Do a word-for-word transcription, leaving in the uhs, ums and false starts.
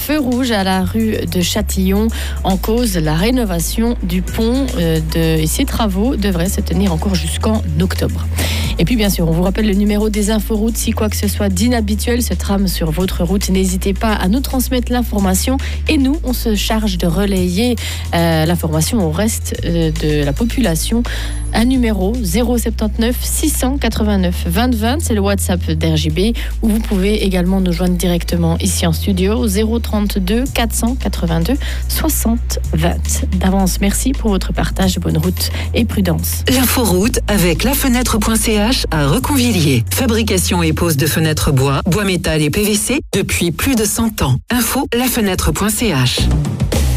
feu rouge à la rue de Châtillon en cause la rénovation du pont euh, de, et ces travaux devraient se tenir encore jusqu'en octobre. Et puis bien sûr, on vous rappelle le numéro des inforoutes. Si quoi que ce soit d'inhabituel se trame sur votre route, n'hésitez pas à nous transmettre l'information et nous, on se charge de relayer euh, l'information au reste euh, de la population. Un numéro zéro soixante-dix-neuf six cent quatre-vingt-neuf vingt vingt, c'est le WhatsApp d'R J B, où vous pouvez également nous joindre directement ici en studio, zéro trente-deux quatre cent quatre-vingt-deux soixante vingt. D'avance, merci pour votre partage, bonne route et prudence. L'inforoute avec la fenêtre point c h à Reconvilliers. Fabrication et pose de fenêtres bois, bois métal et P V C depuis plus de cent ans. Info lafenêtre point c h.